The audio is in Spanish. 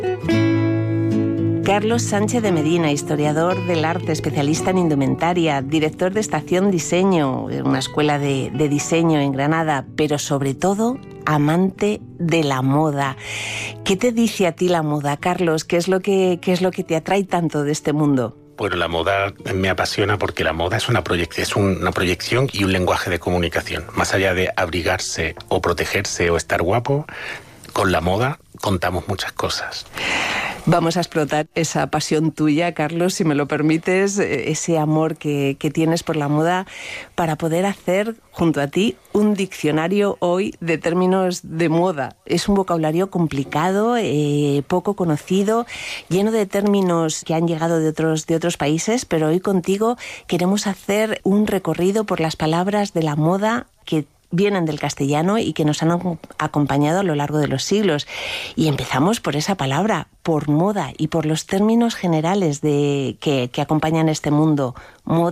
Carlos Sánchez de Medina, historiador del arte, especialista en indumentaria, director de Estación Diseño, una escuela de diseño en Granada, pero sobre todo amante de la moda. ¿Qué te dice a ti la moda, Carlos? ¿Qué es lo que te atrae tanto de este mundo? Bueno, la moda me apasiona porque la moda es una proyección y un lenguaje de comunicación. Más allá de abrigarse o protegerse o estar guapo, con la moda contamos muchas cosas. Vamos a explotar esa pasión tuya, Carlos, si me lo permites, ese amor que tienes por la moda, para poder hacer junto a ti un diccionario hoy de términos de moda. Es un vocabulario complicado, poco conocido, lleno de términos que han llegado de otros países, pero hoy contigo queremos hacer un recorrido por las palabras de la moda que vienen del castellano y que nos han acompañado a lo largo de los siglos. Y empezamos por esa palabra, por moda, y por los términos generales que acompañan este mundo. Moda